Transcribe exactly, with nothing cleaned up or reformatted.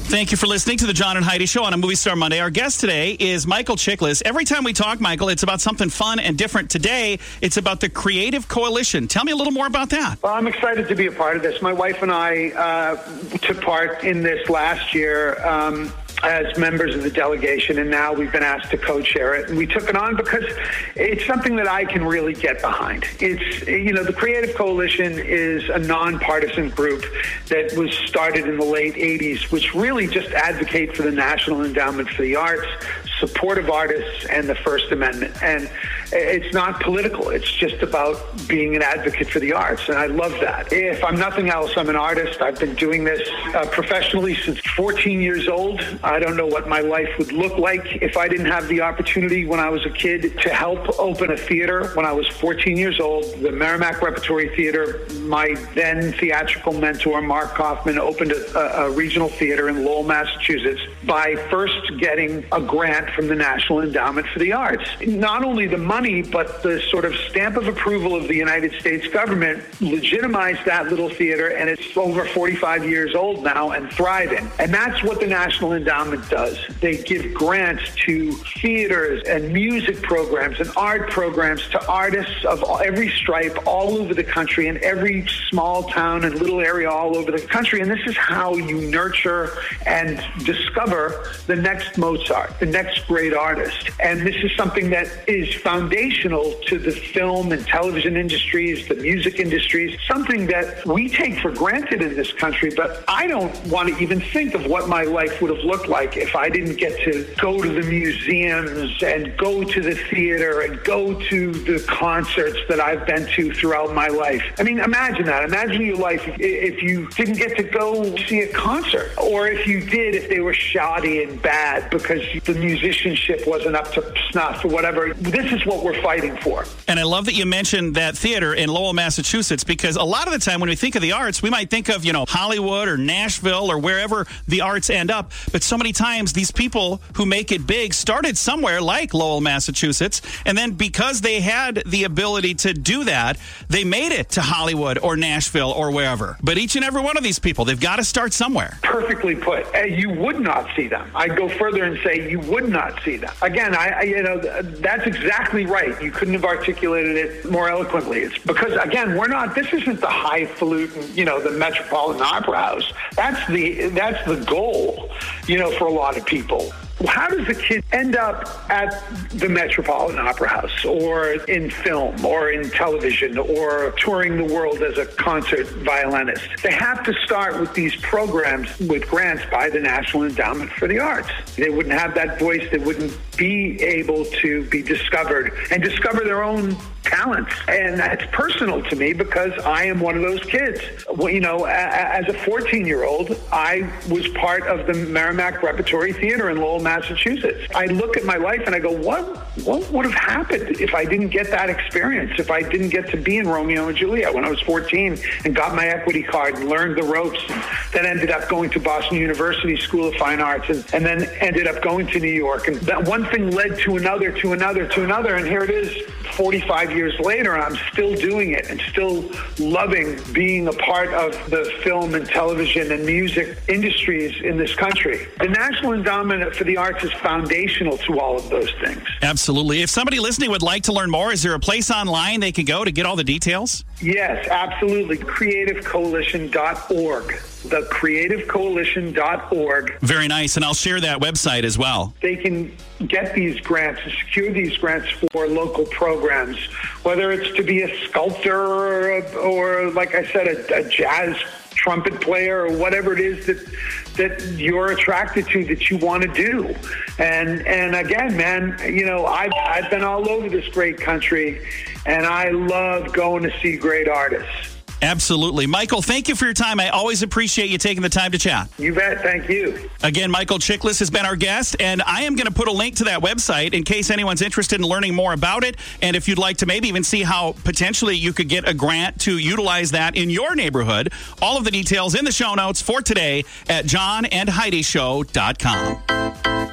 Thank you for listening to the John and Heidi Show on a Movie Star Monday. Our guest today is Michael Chiklis. Every time we talk, Michael, it's about something fun and different. Today, it's about the Creative Coalition. Tell me a little more about that. Well, I'm excited to be a part of this. My wife and I uh, took part in this last year. Um, as members of the delegation, and now we've been asked to co-chair it. And we took it on because it's something that I can really get behind. It's, you know, the Creative Coalition is a nonpartisan group that was started in the late eighties, which really just advocates for the National Endowment for the Arts, support of artists, and the First Amendment. And it's not political. It's just about being an advocate for the arts, and I love that. If I'm nothing else, I'm an artist. I've been doing this uh, professionally since fourteen years old. I don't know what my life would look like if I didn't have the opportunity when I was a kid to help open a theater when I was fourteen years old. The Merrimack Repertory Theater, my then theatrical mentor, Mark Kaufman, opened a, a regional theater in Lowell, Massachusetts, by first getting a grant from the National Endowment for the Arts. Not only the money, but the sort of stamp of approval of the United States government legitimized that little theater, and it's over forty-five years old now and thriving. And that's what the National Endowment does. They give grants to theaters and music programs and art programs to artists of every stripe all over the country, in every small town and little area all over the country. And this is how you nurture and discover the next Mozart, the next great artist. And this is something that is foundational to the film and television industries, the music industries, something that we take for granted in this country. But I don't want to even think of what my life would have looked like if I didn't get to go to the museums and go to the theater and go to the concerts that I've been to throughout my life. I mean, imagine that. Imagine your life if you didn't get to go see a concert, or if you did, if they were shoddy and bad because the musicianship wasn't up to snuff or whatever. This is what we're fighting for. And I love that you mentioned that theater in Lowell, Massachusetts, because a lot of the time when we think of the arts, we might think of, you know, Hollywood or Nashville or wherever the arts end up. But so many times these people who make it big started somewhere like Lowell, Massachusetts, and then because they had the ability to do that, they made it to Hollywood or Nashville or wherever. But each and every one of these people, they've got to start somewhere. Perfectly put. You would not see them. I'd go further and say you would not see them. Again, I, I you know, that's exactly right. You couldn't have articulated it more eloquently. It's because, again, we're not, this isn't the highfalutin, you know, the Metropolitan Opera House. That's the, that's the goal, you know, for a lot of people. How does a kid end up at the Metropolitan Opera House or in film or in television or touring the world as a concert violinist? They have to start with these programs with grants by the National Endowment for the Arts. They wouldn't have that voice. They wouldn't be able to be discovered and discover their own talents. And that's personal to me because I am one of those kids. Well, you know, as a fourteen-year-old, I was part of the Merrimack Repertory Theater in Lowell, Massachusetts. I look at my life and I go, what what would have happened if I didn't get that experience, if I didn't get to be in Romeo and Juliet when I was fourteen and got my equity card and learned the ropes, and then ended up going to Boston University School of Fine Arts, and, and then ended up going to New York. And that one thing led to another, to another, to another, and here it is forty-five years later, and I'm still doing it and still loving being a part of the film and television and music industries in this country. The National Endowment for the Arts is foundational to all of those things. Absolutely. If somebody listening would like to learn more, is there a place online they can go to get all the details? Yes, absolutely. creative coalition dot org. the creative coalition dot org. Very nice, and I'll share that website as well. They can get these grants and secure these grants for local programs, whether it's to be a sculptor or, or like I said, a, a jazz trumpet player or whatever it is that that you're attracted to, that you want to do. And and again, man, you know, I've, I've been all over this great country, and I love going to see great artists. Absolutely. Michael, thank you for your time. I always appreciate you taking the time to chat. You bet. Thank you. Again, Michael Chiklis has been our guest, and I am going to put a link to that website in case anyone's interested in learning more about it, and if you'd like to maybe even see how potentially you could get a grant to utilize that in your neighborhood. All of the details in the show notes for today at john and heidi show dot com.